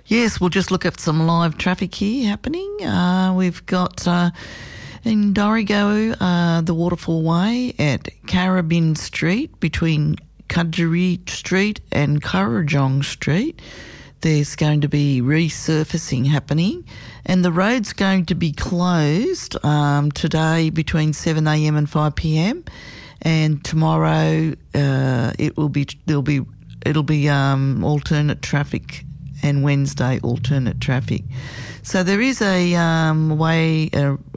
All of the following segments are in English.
Yes, we'll just look at some live traffic here happening. We've got in Dorrigo, the Waterfall Way at Carabin Street between Kudgeri Street and Kurrajong Street. There's going to be resurfacing happening, and the road's going to be closed today between 7am and 5pm, and tomorrow it'll be alternate traffic, and Wednesday alternate traffic. So there is a way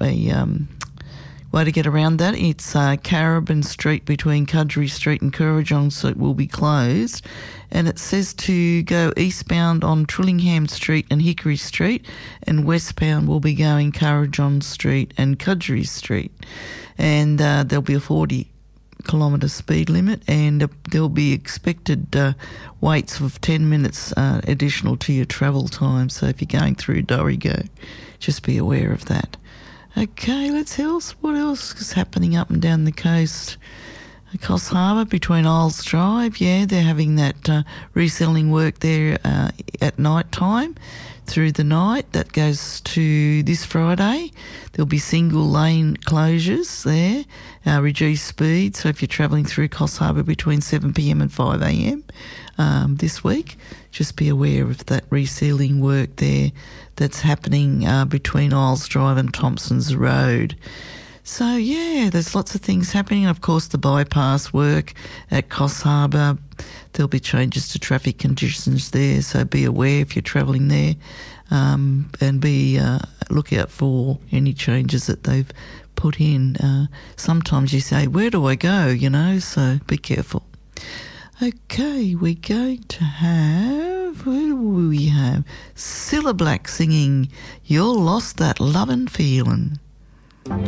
to get around that. It's Carabin Street between Kudgeri Street and Kurrajong Street will be closed, and it says to go eastbound on Trillingham Street and Hickory Street, and westbound will be going Kurrajong Street and Kudgeri Street, and there'll be a 40-kilometre speed limit, and there'll be expected waits of 10 minutes additional to your travel time. So if you're going through Dorrigo, just be aware of that. Okay, what else is happening up and down the coast? Coffs Harbour between Isles Drive, they're having that reselling work there at night time, through the night. That goes to this Friday. There'll be single lane closures there, reduced speed. So if you're travelling through Coffs Harbour between 7pm and 5am this week, just be aware of that resealing work there that's happening between Isles Drive and Thompson's Road. So, there's lots of things happening. Of course, the bypass work at Coffs Harbour. There'll be changes to traffic conditions there, so be aware if you're travelling there, and be look out for any changes that they've put in. Sometimes you say, where do I go, so be careful. Okay, we're going to have, who will we have? Cilla Black singing You're Lost That Lovin' Feelin'.